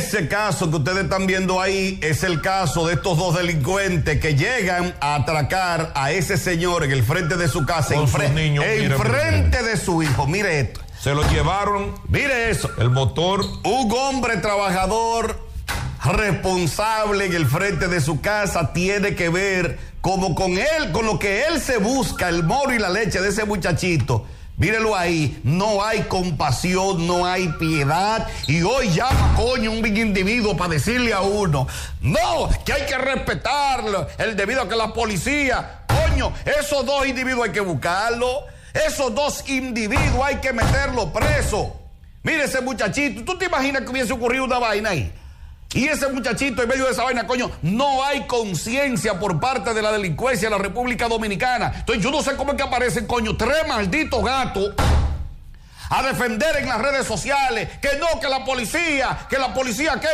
Ese caso que ustedes están viendo ahí es el caso de estos dos delincuentes que llegan a atracar a ese señor en el frente de su casa, enfrente de su hijo. Mire esto. Se lo llevaron. Mire eso. El motor. Un hombre trabajador, responsable en el frente de su casa, tiene que ver como con él, con lo que él se busca, el moro y la leche de ese muchachito. Mírelo ahí, no hay compasión, no hay piedad. Y hoy llama, coño, un individuo para decirle a uno, no, que hay que respetarlo, el debido a que la policía, coño, esos dos individuos hay que buscarlo, esos dos individuos hay que meterlo preso. Mire ese muchachito, ¿tú te imaginas que hubiese ocurrido una vaina ahí? Y ese muchachito en medio de esa vaina, coño, no hay conciencia por parte de la delincuencia en la República Dominicana. Entonces yo no sé cómo es que aparecen, coño, 3 malditos gatos a defender en las redes sociales que no, que la policía, que